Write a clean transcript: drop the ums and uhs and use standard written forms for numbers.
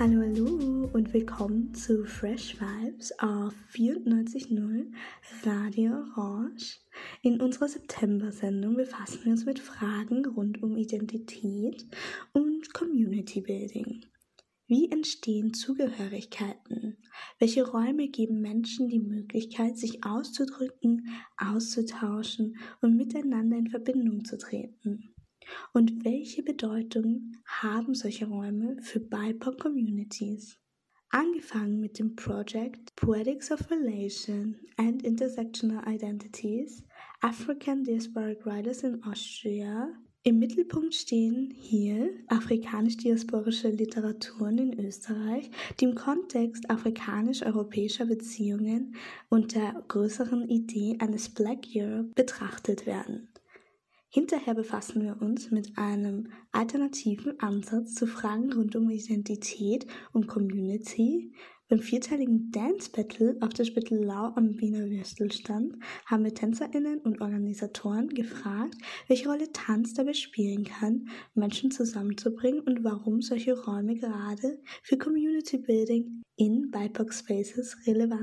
Hallo und willkommen zu Fresh Vibes auf 94.0 Radio Orange. In unserer September-Sendung befassen wir uns mit Fragen rund um Identität und Community Building. Wie entstehen Zugehörigkeiten? Welche Räume geben Menschen die Möglichkeit, sich auszudrücken, auszutauschen und miteinander in Verbindung zu treten? Und welche Bedeutung haben solche Räume für BIPOC-Communities? Angefangen mit dem Project Poetics of Relation and Intersectional Identities, African Diasporic Writers in Austria. Im Mittelpunkt stehen hier afrikanisch-diasporische Literaturen in Österreich, die im Kontext afrikanisch-europäischer Beziehungen und der größeren Idee eines Black Europe betrachtet werden. Hinterher befassen wir uns mit einem alternativen Ansatz zu Fragen rund um Identität und Community. Beim vierteiligen Dance Battle auf der Spittelau am Wiener Würstelstand haben wir TänzerInnen und Organisatoren gefragt, welche Rolle Tanz dabei spielen kann, Menschen zusammenzubringen und warum solche Räume gerade für Community Building in BIPOC Spaces relevant